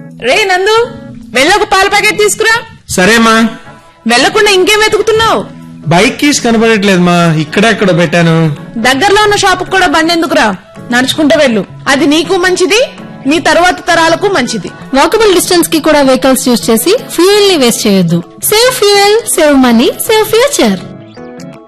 రే నందు, వెళ్ళొక పాల ప్యాకెట్ తీసుకురా. సరేమా. వెళ్లకుండా ఇంకేం వెతుకుతున్నావు? బైక్ కీస్ కనబడట్లేదమ్మా, ఇక్కడెక్కడ పెట్టాను. దగ్గరలో ఉన్న షాప్ కూడా బండి ఎందుకురా, నడుచుకుంటూ వెళ్ళు. అది నీకు మంచిది, నీ తరువాత తరాలకు మంచిది. వాకబుల్ డిస్టెన్స్ కి కూడా వెహికల్స్ యూజ్ చేసి ఫ్యూయల్ ని వేస్ట్ చేయొద్దు. Save fuel, save money, save future.